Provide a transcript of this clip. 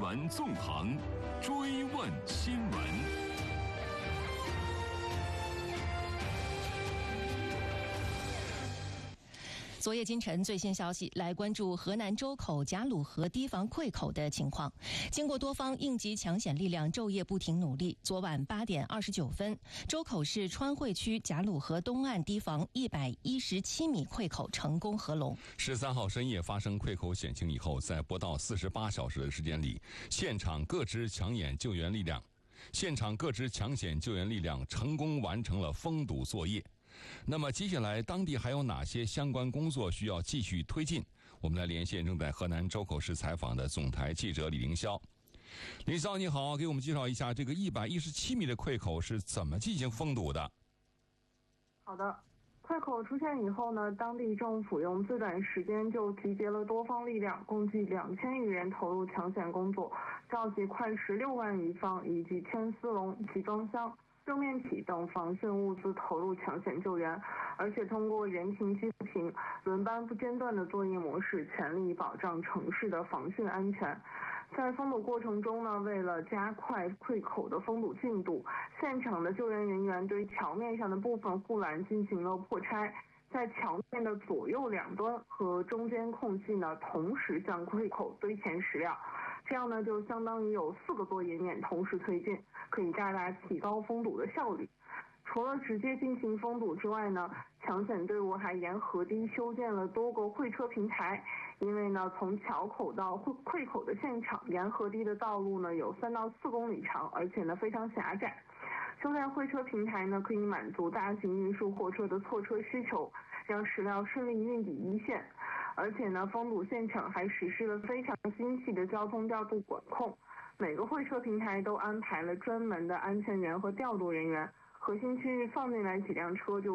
闻纵横，追问新闻。 昨夜今晨最新消息，来关注河南周口贾鲁河堤防溃口的情况。经过多方应急抢险力量昼夜不停努力，昨晚8点29分，周口市川汇区贾鲁河东岸堤防117米溃口成功合拢。 13号深夜发生溃口险情以后，在不到48小时的时间里，现场各支抢险救援力量成功完成了封堵作业。那么接下来当地还有哪些相关工作需要继续推进？我们来连线正在河南周口市采访的总台记者李凌霄。凌霄你好，给我们介绍一下这个117米的溃口是怎么进行封堵的？ 好的，溃口出现以后呢，当地政府用最短时间就集结了多方力量，共计2000余人投入抢险工作，召集快16万余方以及1000丝笼、集装箱、热面体等防汛物资投入抢险救援，而且通过人停机扶停、轮班不间断的作业模式，全力保障城市的防汛安全。在封堵过程中呢，为了加快溃口的封堵进度，现场的救援人员对桥面上的部分护栏进行了破拆，在桥面的左右两端和中间空隙呢，同时向溃口堆填石料，这样呢就相当于有4个作业面同时推进，可以大大提高封堵的效率。除了直接进行封堵之外呢，抢险队伍还沿河堤修建了多个会车平台，因为呢从桥口到溃口的现场，沿河堤的道路呢有3到4公里长，而且呢非常狭窄。修建会车平台呢，可以满足大型运输货车的错车需求，让石料顺利运抵一线。而且呢，封堵现场还实施了非常精细的交通调度管控，每个会车平台都安排了专门的安全员和调度人员，核心区域放进来几辆车就